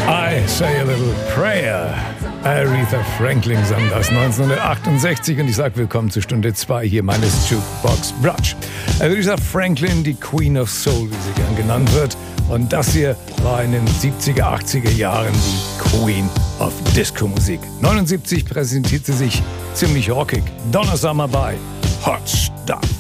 I Say a Little Prayer. Aretha Franklin sang das 1968 und ich sage willkommen zu Stunde 2 hier meines Jukebox Brunch. Aretha Franklin, die Queen of Soul, wie sie gern genannt wird. Und das hier war in den 70er, 80er Jahren die Queen of Disco-Musik. 79 präsentiert sie sich ziemlich rockig. Donna Summer bei Hot Stuff.